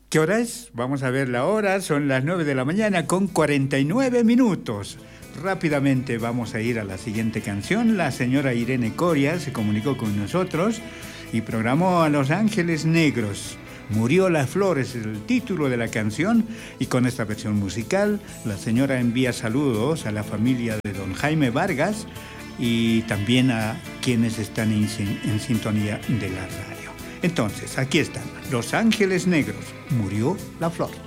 ¿Qué hora es? Vamos a ver la hora. Son las 9 de la mañana con 49 minutos. Rápidamente vamos a ir a la siguiente canción. La señora Irene Coria se comunicó con nosotros y programó a Los Ángeles Negros. Murió la flor es el título de la canción, y con esta versión musical la señora envía saludos a la familia de don Jaime Vargas y también a quienes están en sintonía de la radio. Entonces, aquí están, Los Ángeles Negros, Murió la flor.